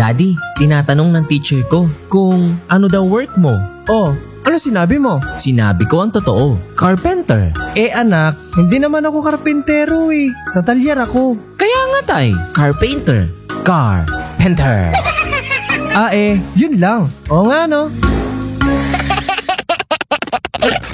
Daddy, tinatanong ng teacher ko kung ano daw work mo. Oh, ano sinabi mo? Sinabi ko ang totoo, carpenter. Anak, hindi naman ako karpentero Sa talyer ako. Kaya nga tay, carpenter. Carpenter. Yun lang. Oo nga no.